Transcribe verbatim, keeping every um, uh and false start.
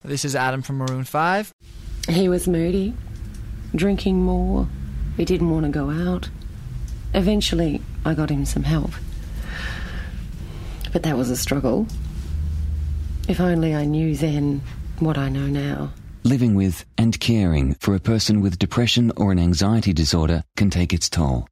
This is Adam from Maroon five. He was moody, drinking more. He didn't want to go out. Eventually, I got him some help. But that was a struggle. If only I knew then what I know now. Living with and caring for a person with depression or an anxiety disorder can take its toll.